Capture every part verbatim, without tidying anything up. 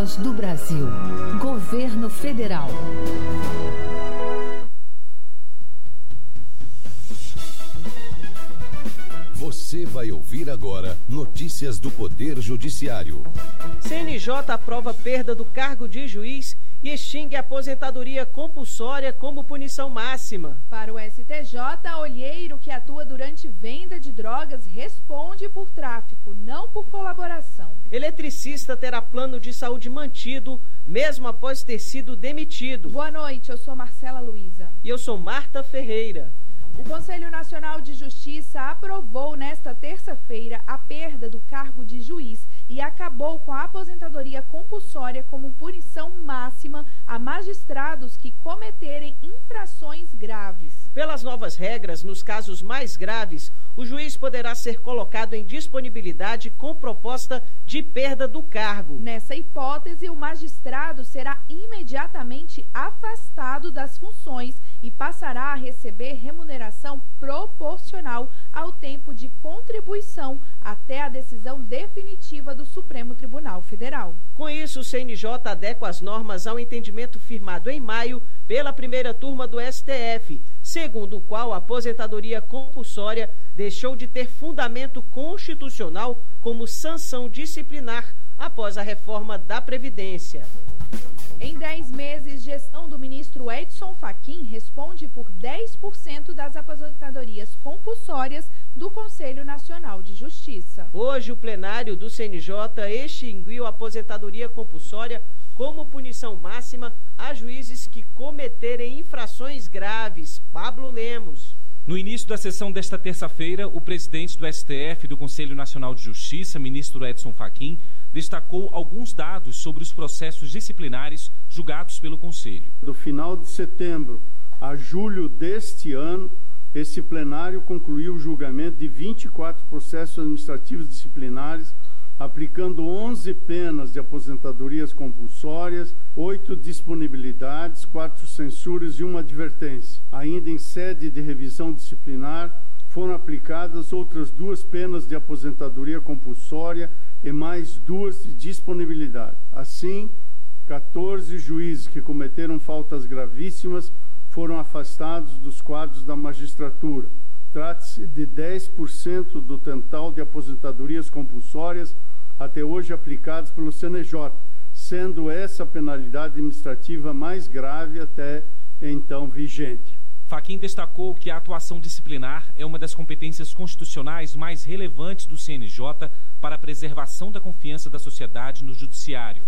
Voz do Brasil. Governo Federal. Você vai ouvir agora notícias do Poder Judiciário. C N J aprova perda do cargo de juiz e extingue a aposentadoria compulsória como punição máxima. Para o S T J, olheiro que atua durante venda de drogas responde por tráfico, não por colaboração. Eletricista terá plano de saúde mantido, mesmo após ter sido demitido. Boa noite, eu sou Marcela Luiza. E eu sou Marta Ferreira. O Conselho Nacional de Justiça aprovou nesta terça-feira a perda do cargo de juiz e acabou com a aposentadoria compulsória como punição máxima a magistrados que cometerem infrações graves. Pelas novas regras, nos casos mais graves, o juiz poderá ser colocado em disponibilidade com proposta de perda do cargo. Nessa hipótese, o magistrado será imediatamente afastado das funções e passará a receber remuneração proporcional ao tempo de contribuição até a decisão definitiva do Supremo Tribunal Federal. Com isso, o C N J adequa as normas ao entendimento firmado em maio pela primeira turma do S T F, segundo o qual a aposentadoria compulsória deixou de ter fundamento constitucional como sanção disciplinar após a reforma da Previdência. Em dez meses, gestão do ministro Edson Fachin responde por dez por cento das aposentadorias compulsórias do Conselho Nacional de Justiça. Hoje, o plenário do C N J extinguiu a aposentadoria compulsória como punição máxima a juízes que cometerem infrações graves. Pablo Lemos. No início da sessão desta terça-feira, o presidente do S T F e do Conselho Nacional de Justiça, ministro Edson Fachin, destacou alguns dados sobre os processos disciplinares julgados pelo Conselho. Do final de setembro a julho deste ano, esse plenário concluiu o julgamento de vinte e quatro processos administrativos disciplinares, aplicando onze penas de aposentadorias compulsórias, oito disponibilidades, quatro censuras e uma advertência. Ainda em sede de revisão disciplinar, foram aplicadas outras duas penas de aposentadoria compulsória e mais duas de disponibilidade. Assim, quatorze juízes que cometeram faltas gravíssimas foram afastados dos quadros da magistratura. Trata-se de dez por cento do total de aposentadorias compulsórias até hoje aplicadas pelo C N J, sendo essa a penalidade administrativa mais grave até então vigente. Fachin destacou que a atuação disciplinar é uma das competências constitucionais mais relevantes do C N J para a preservação da confiança da sociedade no judiciário.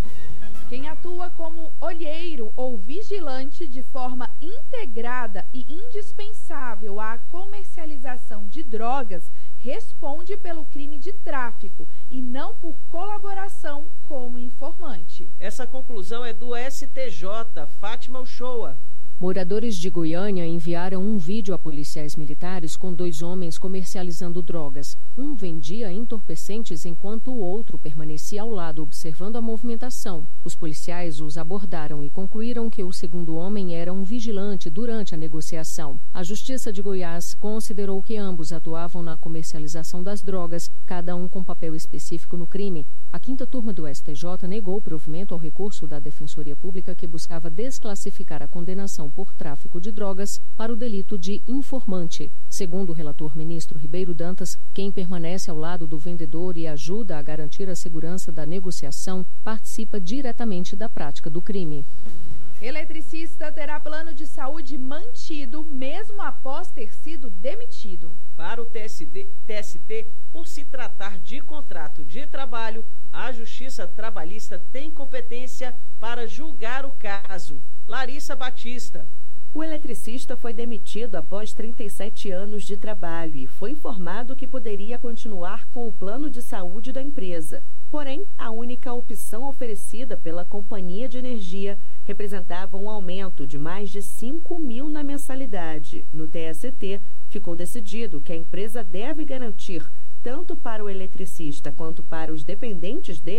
Quem atua como olheiro ou vigilante de forma integrada e indispensável à comercialização de drogas responde pelo crime de tráfico e não por colaboração como informante. Essa conclusão é do S T J. Fátima Uchoa. Moradores de Goiânia enviaram um vídeo a policiais militares com dois homens comercializando drogas. Um vendia entorpecentes enquanto o outro permanecia ao lado observando a movimentação. Os policiais os abordaram e concluíram que o segundo homem era um vigilante durante a negociação. A Justiça de Goiás considerou que ambos atuavam na comercialização das drogas, cada um com papel específico no crime. A quinta turma do S T J negou provimento ao recurso da Defensoria Pública que buscava desclassificar a condenação por tráfico de drogas para o delito de informante. Segundo o relator ministro Ribeiro Dantas, quem permanece ao lado do vendedor e ajuda a garantir a segurança da negociação participa diretamente da prática do crime. Eletricista terá plano de saúde mantido mesmo após ter sido demitido. Para o T S T, por se tratar de contrato de trabalho, a Justiça Trabalhista tem competência para julgar o caso. Larissa Batista. O eletricista foi demitido após trinta e sete anos de trabalho e foi informado que poderia continuar com o plano de saúde da empresa. Porém, a única opção oferecida pela companhia de energia representava um aumento de mais de cinco mil na mensalidade. No T S T, ficou decidido que a empresa deve garantir, tanto para o eletricista quanto para os dependentes dele,